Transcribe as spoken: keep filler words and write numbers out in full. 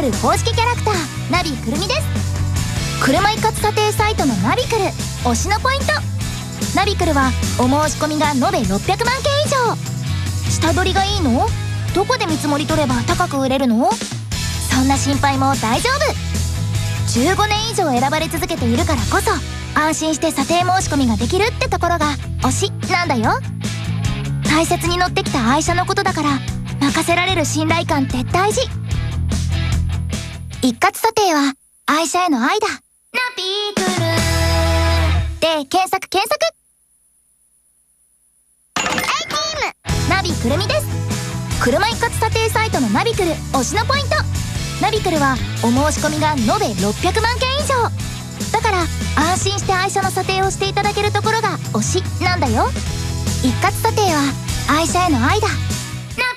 ル公式キャラクターナビくるみです。車一括査定サイトのナビクル推しのポイント。ナビクルはお申し込みが延べろっぴゃくまんけん以上。下取りがいいの？どこで見積もり取れば高く売れるの？そんな心配も大丈夫。じゅうごねん以上選ばれ続けているからこそ安心して査定申し込みができるってところが推しなんだよ。大切に乗ってきた愛車のことだから任せられる信頼感って大事。一括査定は愛車への愛だ。ナビクルで検索検索。ナビくるみです。車一括査定サイトのナビクル推しのポイント。ナビクルはお申し込みが延べろっぴゃくまんけん以上だから安心して愛車の査定をしていただけるところが推しなんだよ。一括査定は愛車への愛だ。